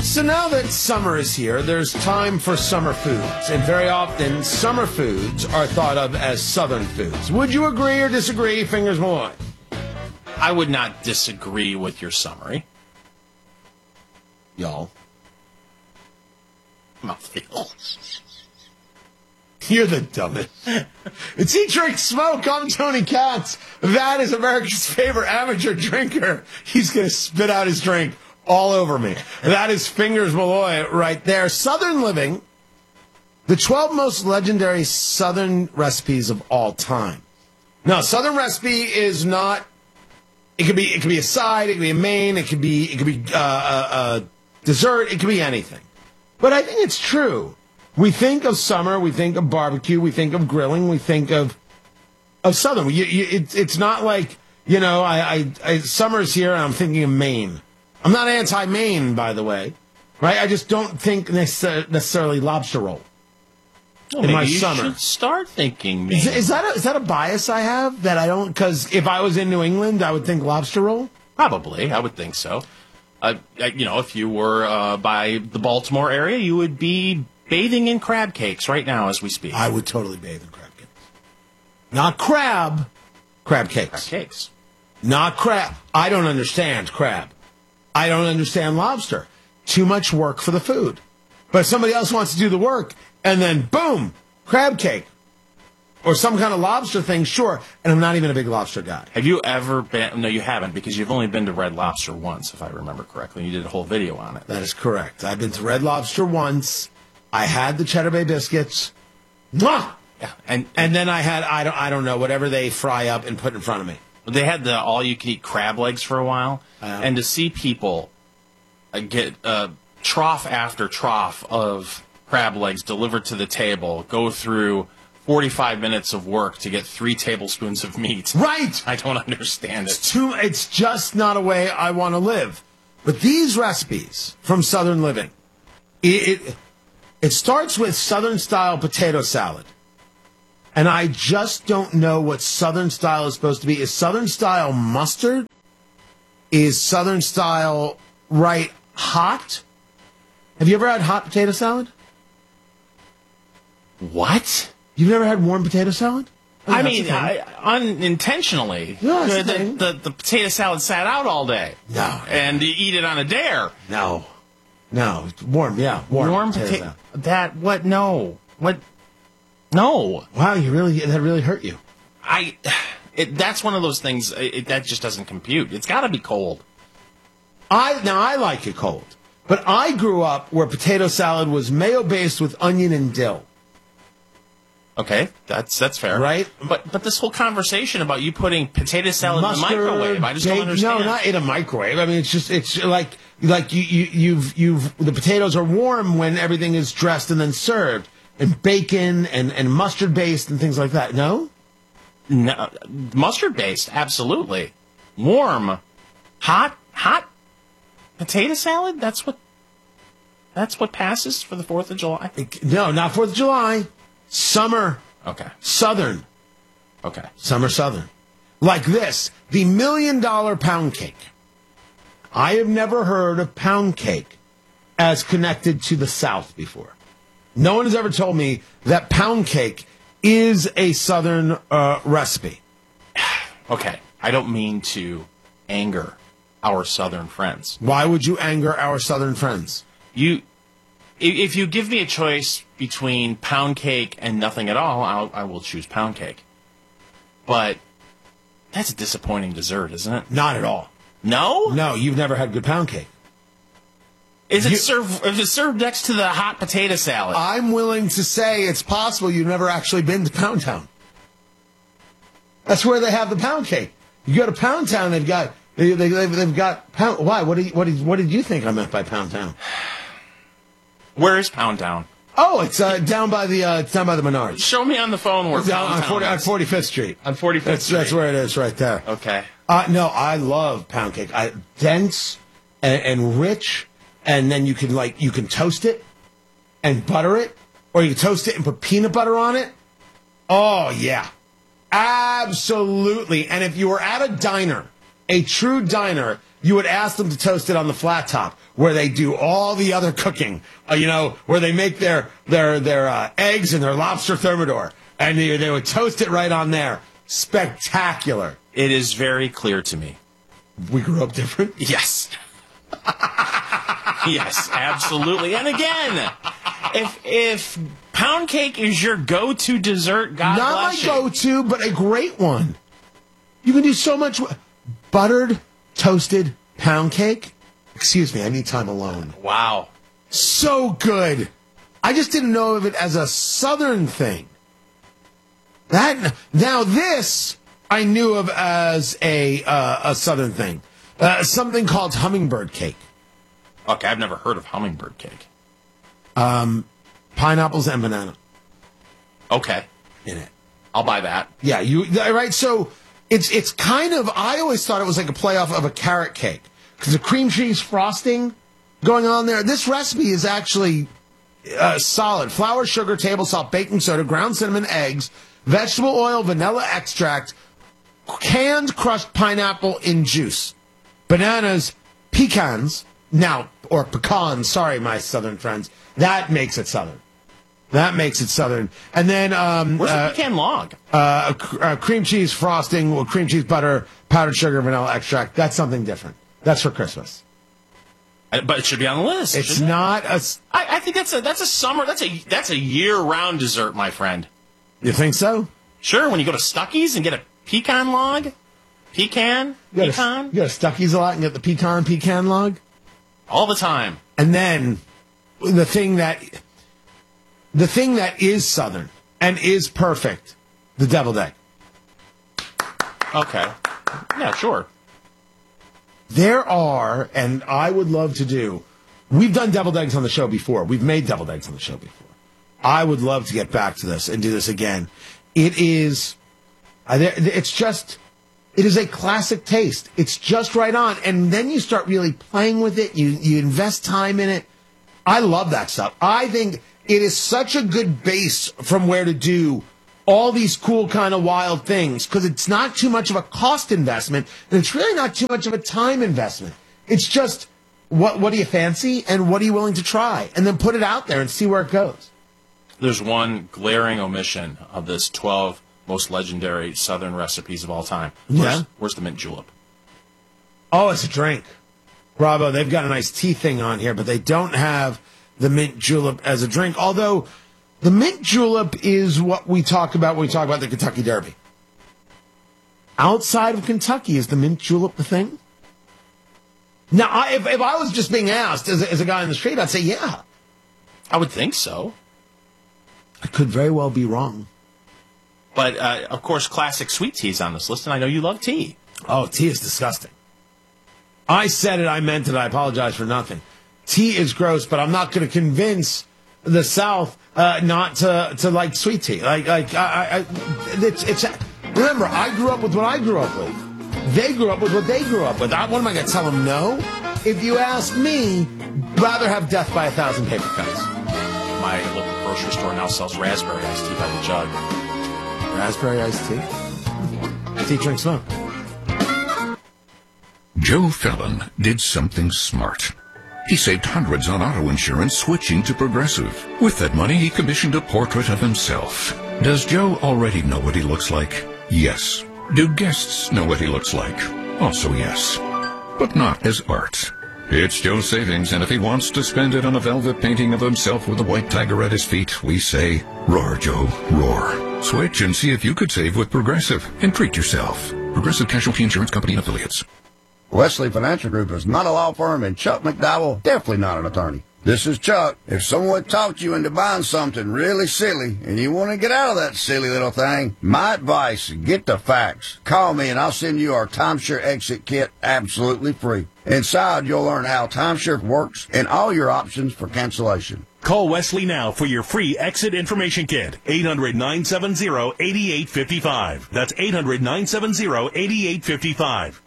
So now that summer is here, there's time for summer foods. And very often, summer foods are thought of as southern foods. Would you agree or disagree, Fingers Malloy? I would not disagree with your summary. Y'all. Mouthfeel. You're the dumbest. It's Eat, Drink, Smoke. I'm Tony Katz. That is America's favorite amateur drinker. He's going to spit out his drink all over me. That is Fingers Malloy right there. Southern Living, the 12 most legendary Southern recipes of all time. Now, Southern recipe is not. It could be a side. It could be a main. It could be a dessert. It could be anything. But I think it's true. We think of summer, we think of barbecue, we think of grilling, we think of Southern. It's not like, summer's here and I'm thinking of Maine. I'm not anti-Maine, by the way, right? I just don't think necessarily lobster roll in my summer. You should start thinking Maine. Is that a bias I have that I don't? Because if I was in New England, I would think lobster roll. Probably, I would think so. If you were by the Baltimore area, you would be bathing in crab cakes right now as we speak. I would totally bathe in crab cakes. Not crab cakes. Crab cakes. Not crab. I don't understand crab. I don't understand lobster. Too much work for the food. But if somebody else wants to do the work, and then boom, crab cake. Or some kind of lobster thing, sure. And I'm not even a big lobster guy. Have you ever been? No, you haven't, because you've only been to Red Lobster once, if I remember correctly. You did a whole video on it. That is correct. I've been to Red Lobster once. I had the Cheddar Bay biscuits. Mwah! Yeah, and then I had, I don't know, whatever they fry up and put in front of me. They had the all-you-can-eat crab legs for a while. And to see people get trough after trough of crab legs delivered to the table, go through 45 minutes of work to get 3 tablespoons of meat. Right! I don't understand it. It's just not a way I want to live. But these recipes from Southern Living, it starts with Southern-style potato salad. And I just don't know what Southern-style is supposed to be. Is Southern-style mustard? Is Southern-style hot? Have you ever had hot potato salad? What? You've never had warm potato salad? I mean, unintentionally. No, the potato salad sat out all day. No. And you eat it on a dare. No. Warm, yeah. Warm potato. What? No. What? No. Wow, that really hurt you. That's one of those things, that just doesn't compute. It's got to be cold. I like it cold. But I grew up where potato salad was mayo-based with onion and dill. Okay, that's fair. Right? But this whole conversation about you putting potato salad in the microwave, I just don't understand. No, not in a microwave. I mean, it's like the potatoes are warm when everything is dressed and then served. And bacon and mustard based and things like that. No? No, mustard based, absolutely. Warm, hot potato salad. That's what passes for the 4th of July. No, not 4th of July. Summer. Okay. Southern. Okay. Summer Southern. Like this, the $1 million pound cake. I have never heard of pound cake as connected to the South before. No one has ever told me that pound cake is a Southern recipe. Okay. I don't mean to anger our Southern friends. Why would you anger our Southern friends? If you give me a choice between pound cake and nothing at all, I will choose pound cake. But that's a disappointing dessert, isn't it? Not at all. No? No, you've never had good pound cake. Is it served next to the hot potato salad? I'm willing to say it's possible you've never actually been to Pound Town. That's where they have the pound cake. You go to Pound Town, they've got pound. Why? What did you think I meant by Pound Town? Where is Pound Town? Oh, it's down by the Menards. Show me on the phone where Pound Town is. On 45th Street. On 45th Street. That's where it is, right there. Okay. No, I love pound cake. Dense and rich. And then you can toast it and butter it, or you can toast it and put peanut butter on it. Oh, yeah. Absolutely. And if you were at a diner a true diner, you would ask them to toast it on the flat top, where they do all the other cooking. Where they make their eggs and their lobster thermidor, and they would toast it right on there. Spectacular. It is very clear to me. We grew up different. Yes. Yes, absolutely. And again, if pound cake is your go-to dessert, God bless you. Not my go-to, but a great one. You can do so much. Buttered, toasted pound cake. Excuse me, I need time alone. Wow. So good. I just didn't know of it as a Southern thing. Now this I knew of as a Southern thing. Something called hummingbird cake. Okay, I've never heard of hummingbird cake. Pineapples and banana. Okay. In it. I'll buy that. Yeah, right. So it's kind of, I always thought it was like a playoff of a carrot cake because the cream cheese frosting going on there. This recipe is actually solid: flour, sugar, table salt, baking soda, ground cinnamon, eggs, vegetable oil, vanilla extract, canned crushed pineapple in juice, bananas, pecans. Or pecans. Sorry, my Southern friends. That makes it Southern. And then where's the pecan log? Cream cheese frosting with cream cheese butter, powdered sugar, vanilla extract. That's something different. That's for Christmas. But it should be on the list. It's not a. I think that's a summer. That's a year-round dessert, my friend. You think so? Sure. When you go to Stuckey's and get a pecan log, You go to Stuckey's a lot and get the pecan log all the time. And then the thing that is Southern and is perfect, the deviled egg. Okay. Yeah, sure. There are, and I would love to do, we've done deviled eggs on the show before. We've made deviled eggs on the show before. I would love to get back to this and do this again. It is a classic taste. It's just right on. And then you start really playing with it. You invest time in it. I love that stuff. I think it is such a good base from where to do all these cool kind of wild things because it's not too much of a cost investment and it's really not too much of a time investment. It's just what do you fancy and what are you willing to try? And then put it out there and see where it goes. There's one glaring omission of this 12 most legendary Southern recipes of all time. Where's the mint julep? Oh, it's a drink. Bravo, they've got a nice tea thing on here, but they don't have the mint julep as a drink. Although the mint julep is what we talk about when we talk about the Kentucky Derby. Outside of Kentucky, is the mint julep the thing? Now, if I was just being asked as a guy in the street, I'd say yeah. I would think so. I could very well be wrong. But, of course, classic sweet tea is on this list, and I know you love tea. Oh, tea is disgusting. I said it, I meant it, I apologize for nothing. Tea is gross, but I'm not going to convince the South not to like sweet tea. Remember, I grew up with what I grew up with. They grew up with what they grew up with. What am I going to tell them no? If you ask me, rather have death by 1,000 paper cuts. My local grocery store now sells raspberry iced tea by the jug. Raspberry iced tea? Tea, drink, smoke. Joe Fallon did something smart. He saved hundreds on auto insurance switching to Progressive. With that money, he commissioned a portrait of himself. Does Joe already know what he looks like? Yes. Do guests know what he looks like? Also yes. But not as art. It's Joe's savings, and if he wants to spend it on a velvet painting of himself with a white tiger at his feet, we say, roar, Joe, roar. Switch and see if you could save with Progressive and treat yourself. Progressive Casualty Insurance Company and Affiliates. Wesley Financial Group is not a law firm, and Chuck McDowell definitely not an attorney. This is Chuck. If someone talked you into buying something really silly and you want to get out of that silly little thing, my advice, get the facts. Call me and I'll send you our timeshare exit kit absolutely free. Inside, you'll learn how timeshare works and all your options for cancellation. Call Wesley now for your free exit information kit. 800-970-8855. That's 800-970-8855.